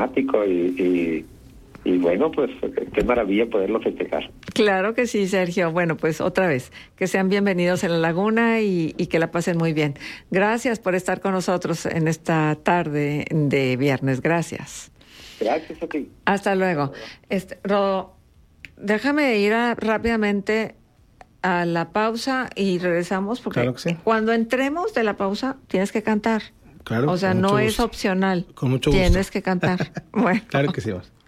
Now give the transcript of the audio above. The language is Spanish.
y bueno, pues qué maravilla poderlo festejar. Claro que sí, Sergio. Bueno, pues otra vez, que sean bienvenidos en la laguna y que la pasen muy bien. Gracias por estar con nosotros en esta tarde de viernes. Gracias. Gracias a ti. Hasta luego. Déjame ir rápidamente a la pausa y regresamos, porque claro que sí. Cuando entremos de la pausa tienes que cantar. Claro. O sea, no es opcional. Con mucho gusto. Tienes que cantar. Bueno. Claro que sí, vamos.